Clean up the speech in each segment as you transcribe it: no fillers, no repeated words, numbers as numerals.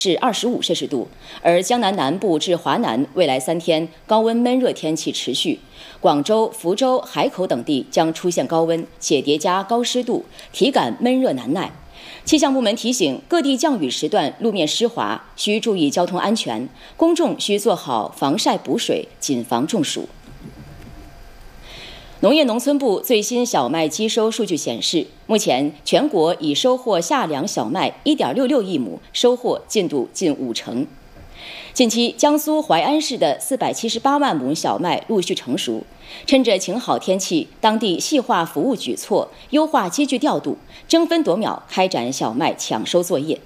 至25摄氏度，而江南南部至华南未来3天高温闷热天气持续，广州、福州、海口等地将出现高温，且叠加高湿度，体感闷热难耐。气象部门提醒，各地降雨时段路面湿滑，需注意交通安全，公众需做好防晒补水，谨防中暑。农业农村部最新小麦机收数据显示，目前全国已收获夏粮小麦1.66亿亩，收获进度近50%。近期，江苏淮安市的478万亩小麦陆续成熟。趁着晴好天气，当地细化服务举措，优化机具调度，争分夺秒开展小麦抢收作业。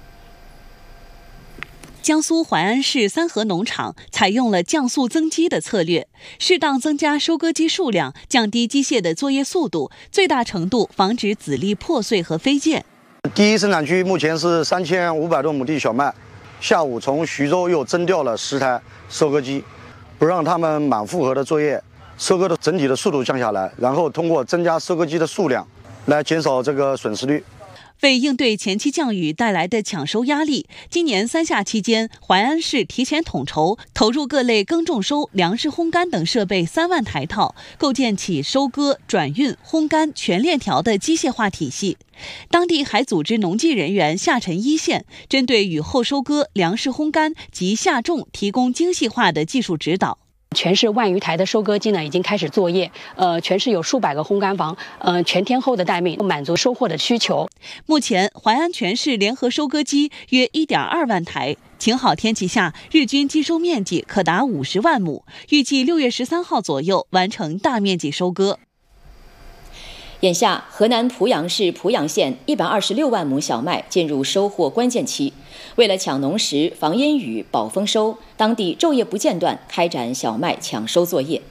江苏淮安市三河农场采用了降速增机的策略，适当增加收割机数量，降低机械的作业速度，最大程度防止籽粒破碎和飞溅。 第一生产区目前是3500多亩地小麦，下午从徐州又征调了10台收割机，不让他们满负荷的作业，收割的整体的速度降下来，然后通过增加收割机的数量来减少这个损失率。 为应对前期降雨带来的抢收压力，今年3夏期间，淮安市提前统筹投入各类耕种收、粮食烘干等设备3万台套，构建起收割、转运、烘干全链条的机械化体系。当地还组织农技人员下沉一线，针对雨后收割、粮食烘干及下种提供精细化的技术指导。 全市万余台的收割机呢已经开始作业，全市有数百个烘干房，全天候的待命，满足收获的需求。 目前，淮安全市联合收割机约1.2万台，晴好天气下，日均机收面积可达50万亩，预计6月13号左右完成大面积收割。 眼下，河南濮阳市濮阳县126万亩小麦进入收获关键期。为了抢农时、防阴雨、保丰收，当地昼夜不间断开展小麦抢收作业。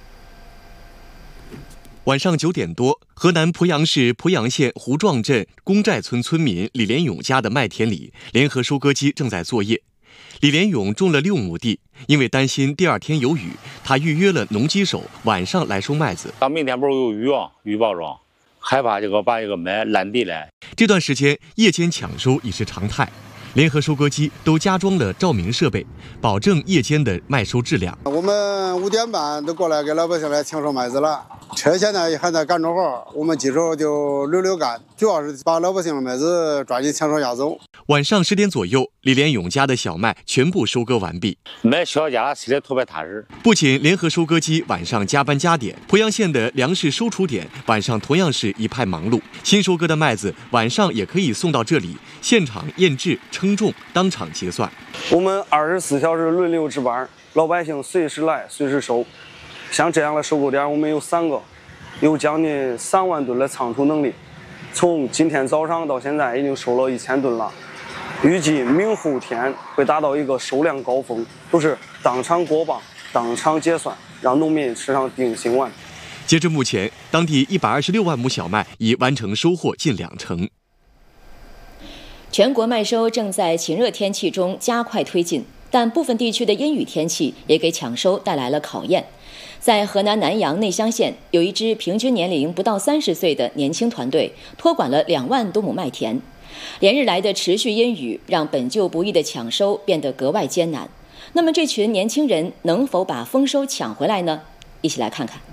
晚上9点多，河南濮阳市濮阳县胡庄镇公寨村村民李连勇家的麦田里，联合收割机正在作业。李连勇种了6亩地，因为担心第2天有雨，他预约了农机手晚上来收麦子。 明天不是有雨啊，预报中，害怕把麦烂地了。 这段时间夜间抢收已是常态。联合收割机都加装了照明设备，保证夜间的麦收质量。 我们5点半都过来给老百姓来抢收麦子了，车现在还在干着活，我们机手就溜干，主要是把老百姓的麦子抓紧抢收押走。 晚上10点左右，李连勇家的小麦全部收割完毕， 麦小家吃的特别踏实。 不仅联合收割机晚上加班加点，濮阳县的粮食收储点晚上同样是一派忙碌。新收割的麦子晚上也可以送到这里，现场验制、称重，当场结算。 我们24小时轮流值班，老百姓随时来随时收。像这样的收购点，我们有3个，有将近3万吨的仓储能力。从今天早上到现在，已经收了1000吨了。预计明后天会达到一个收量高峰，都是当场过磅、当场结算，让农民吃上定心丸。 截至目前，当地126万亩小麦已完成收获近20%。 全国麦收正在晴热天气中加快推进，但部分地区的阴雨天气也给抢收带来了考验。在河南南阳内乡县，有一支平均年龄不到30岁的年轻团队，托管了2万多亩麦田。连日来的持续阴雨，让本就不易的抢收变得格外艰难。那么，这群年轻人能否把丰收抢回来呢？一起来看看。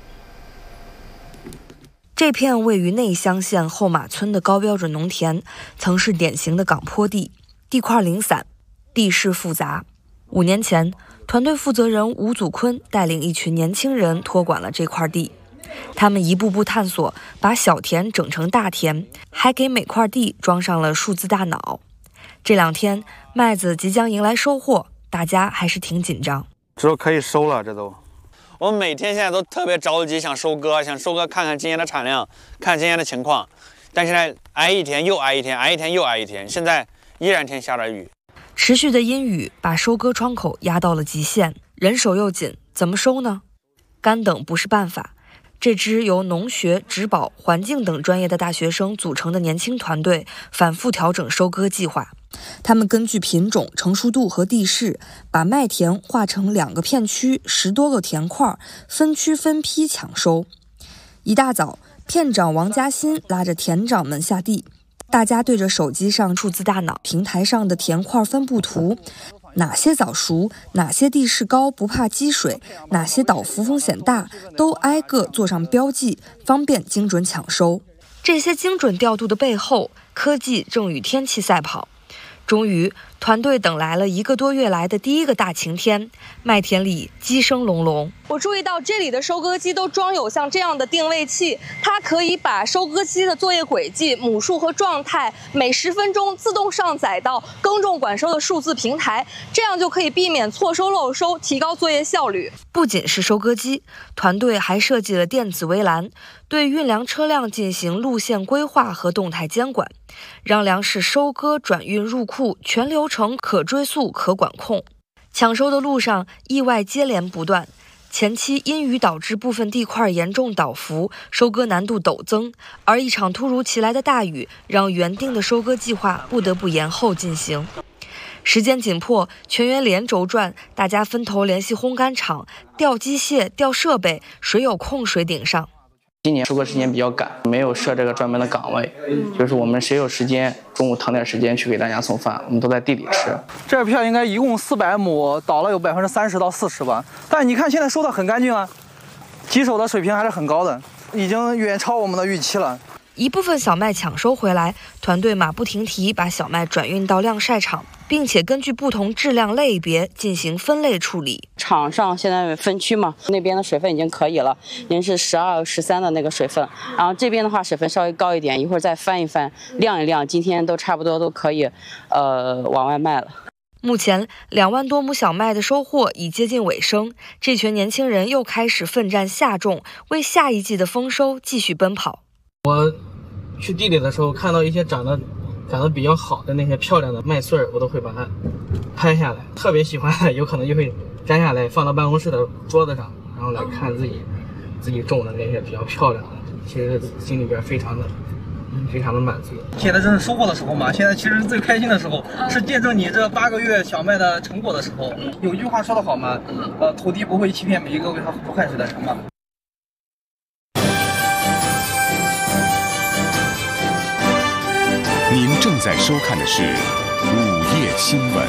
这片位于内乡县后马村的高标准农田，曾是典型的岗坡地，地块零散，地势复杂。5年前，团队负责人吴祖坤带领一群年轻人托管了这块地。他们一步步探索，把小田整成大田，还给每块地装上了数字大脑。这2天，麦子即将迎来收获，大家还是挺紧张。 这都可以收了，这都。 我们每天现在都特别着急，想收割，看看今年的产量，看今年的情况。但现在挨一天又挨一天，挨一天又挨一天，现在依然天下着雨。 持续的阴雨把收割窗口压到了极限，人手又紧，怎么收呢？干等不是办法。这支由农学、植保、环境等专业的大学生组成的年轻团队，反复调整收割计划。他们根据品种、成熟度和地势，把麦田划成2个片区，10多个田块，分区分批抢收。一大早，片长王嘉欣拉着田长们下地， 大家对着手机上数字大脑平台上的田块分布图，哪些早熟，哪些地势高不怕积水，哪些倒伏风险大，都挨个做上标记，方便精准抢收。这些精准调度的背后，科技正与天气赛跑。终于，团队等来了1个多月来的第一个大晴天，麦田里鸡声隆隆。 我注意到这里的收割机都装有像这样的定位器，它可以把收割机的作业轨迹、母数和状态每10分钟自动上载到耕种管收的数字平台，这样就可以避免错收漏收，提高作业效率。 不仅是收割机，团队还设计了电子围栏，对运粮车辆进行路线规划和动态监管，让粮食收割、转运入库全流程可追溯、可管控。抢收的路上意外接连不断，前期阴雨导致部分地块严重倒伏，收割难度陡增，而一场突如其来的大雨让原定的收割计划不得不延后进行。时间紧迫，全员连轴转，大家分头联系烘干厂，调机械、调设备，谁有空谁顶上。 今年收割时间比较赶，没有设这个专门的岗位，就是我们谁有时间，中午腾点时间去给大家送饭，我们都在地里吃。 这片应该一共400亩，倒了有30%到40%吧。但你看现在收的很干净啊，棘手的水平还是很高的，已经远超我们的预期了。 一部分小麦抢收回来，团队马不停蹄把小麦转运到晾晒场，并且根据不同质量类别进行分类处理。 场上现在分区嘛，那边的水分已经可以了，已经是12、13的那个水分，然后这边的话水分稍微高一点，一会儿再翻一翻，晾一晾，今天都差不多都可以，往外卖了。 目前2万多亩小麦的收获已接近尾声，这群年轻人又开始奋战下种，为下一季的丰收继续奔跑。 我去地里的时候，看到一些长得比较好的那些漂亮的麦穗儿，我都会把它拍下来，特别喜欢，有可能就会摘下来放到办公室的桌子上，然后来看自己种的那些比较漂亮的，其实心里边非常的满足。现在正是收获的时候嘛，现在其实最开心的时候是见证你这8个月小麦的成果的时候。有句话说得好嘛，土地不会欺骗每一个为它付出汗水的人嘛。 您正在收看的是午夜新闻。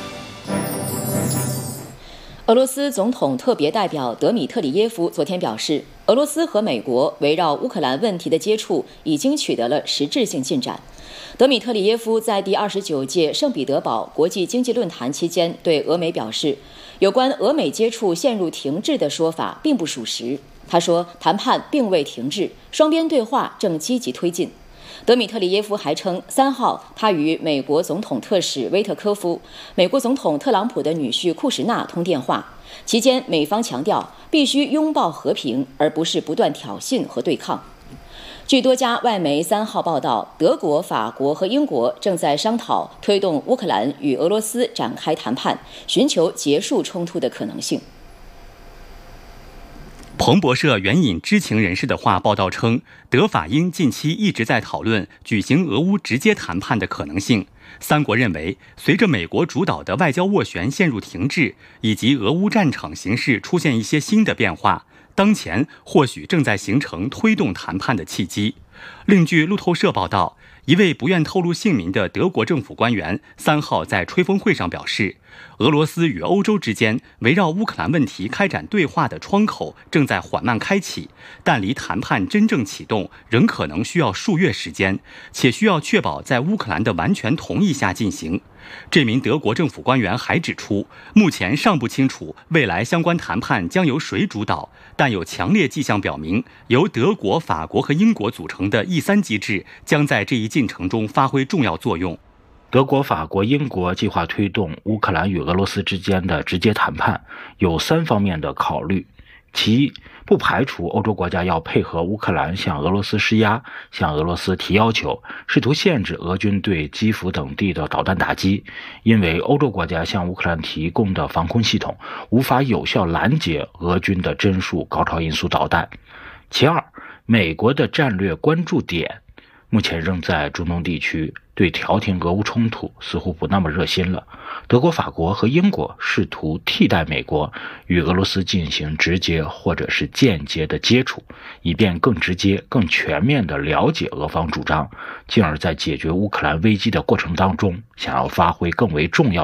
俄罗斯总统特别代表德米特里耶夫昨天表示，俄罗斯和美国围绕乌克兰问题的接触已经取得了实质性进展。德米特里耶夫在第29届圣彼得堡国际经济论坛期间对俄媒表示，有关俄美接触陷入停滞的说法并不属实。他说，谈判并未停滞，双边对话正积极推进。德米特里耶夫还称，3号他与美国总统特使威特科夫、美国总统特朗普的女婿库什纳通电话，期间美方强调必须拥抱和平，而不是不断挑衅和对抗。据多家外媒3号报道，德国、法国和英国正在商讨推动乌克兰与俄罗斯展开谈判，寻求结束冲突的可能性。 彭博社援引知情人士的话报道称，德法英近期一直在讨论举行俄乌直接谈判的可能性。3国认为，随着美国主导的外交斡旋陷入停滞，以及俄乌战场形势出现一些新的变化，当前或许正在形成推动谈判的契机。另据路透社报道，一位不愿透露姓名的德国政府官员3号在吹风会上表示，俄罗斯与欧洲之间围绕乌克兰问题开展对话的窗口正在缓慢开启，但离谈判真正启动仍可能需要数月时间，且需要确保在乌克兰的完全同意下进行。这名德国政府官员还指出，目前尚不清楚未来相关谈判将由谁主导，但有强烈迹象表明，由德国、法国和英国组成的E3机制将在这一进程中发挥重要作用。 德国、法国、英国计划推动乌克兰与俄罗斯之间的直接谈判，有3方面的考虑。其一，不排除欧洲国家要配合乌克兰向俄罗斯施压，向俄罗斯提要求，试图限制俄军对基辅等地的导弹打击，因为欧洲国家向乌克兰提供的防空系统无法有效拦截俄军的帧数高超音速导弹。其二，美国的战略关注点目前仍在中东地区，对调停俄乌冲突似乎不那么热心了。德国、法国和英国试图替代美国与俄罗斯进行直接或者是间接的接触，以便更直接、更全面地了解俄方主张，进而在解决乌克兰危机的过程当中，想要发挥更为重要